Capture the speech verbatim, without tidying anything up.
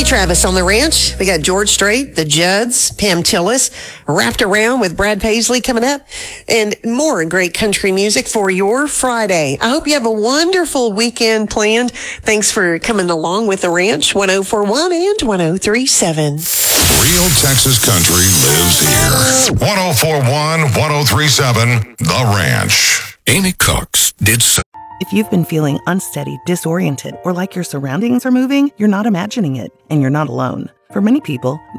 Travis on the ranch. We got George Strait, the Judds, Pam Tillis, Wrapped Around with Brad Paisley coming up, and more great country music for your Friday. I hope you have a wonderful weekend planned. Thanks for coming along with the ranch. one oh four point one and ten thirty-seven. Real Texas country lives here. one oh four point one, ten thirty-seven, The Ranch. Amy Cox did so. If you've been feeling unsteady, disoriented, or like your surroundings are moving, you're not imagining it, and you're not alone. For many people,